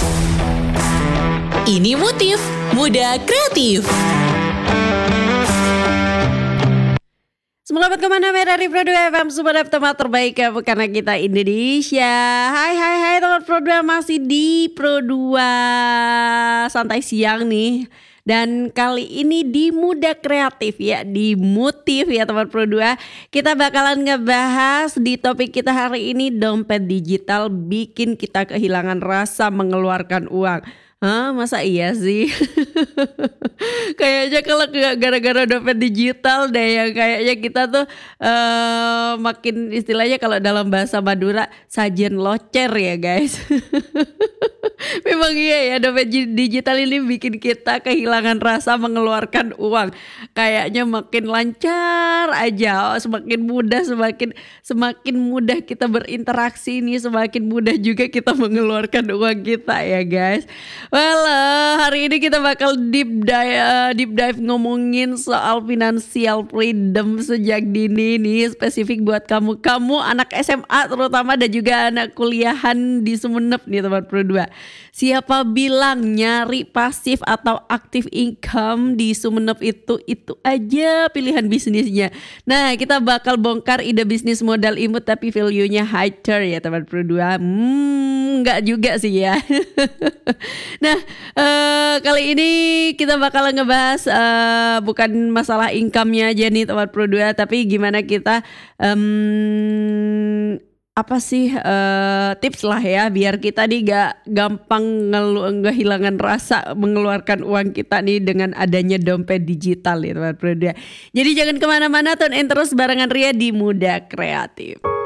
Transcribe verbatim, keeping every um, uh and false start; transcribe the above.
Ini Motif Muda Kreatif. Semoga kemana dari Pro dua F M, super teman terbaik ya, karena kita Indonesia. Hai hai hai teman Pro dua, masih di Pro dua Santai Siang nih. Dan kali ini di Muda Kreatif ya, di Motif ya teman Pro dua. Kita bakalan ngebahas di topik kita hari ini, dompet digital bikin kita kehilangan rasa mengeluarkan uang. Hah, masa iya sih? Kayaknya kalau gara-gara dompet digital deh yang kayaknya kita tuh uh, makin istilahnya kalau dalam bahasa Madura sajen locer ya guys. Memang iya ya, dompet digital ini bikin kita kehilangan rasa mengeluarkan uang. Kayaknya makin lancar aja, oh, semakin mudah, semakin semakin mudah kita berinteraksi nih, semakin mudah juga kita mengeluarkan uang kita ya guys. Well, uh, hari ini kita bakal deep dive, uh, deep dive ngomongin soal financial freedom sejak dini nih, spesifik buat kamu, kamu anak S M A terutama dan juga anak kuliahan di Sumenep nih teman Pro dua. Siapa bilang nyari pasif atau aktif income di Sumenep itu itu aja pilihan bisnisnya. Nah, kita bakal bongkar ide bisnis modal imut tapi value-nya higher ya teman Pro dua. Hmm, enggak juga sih ya. Nah, uh, kali ini kita bakal ngebahas uh, bukan masalah income-nya aja nih teman Pro dua, tapi gimana kita um, apa sih uh, tips lah ya biar kita nih gak gampang ngelu- kehilangan rasa mengeluarkan uang kita nih dengan adanya dompet digital ya teman Pro dua. Jadi jangan kemana-mana, tune in terus barengan Ria di Muda Kreatif.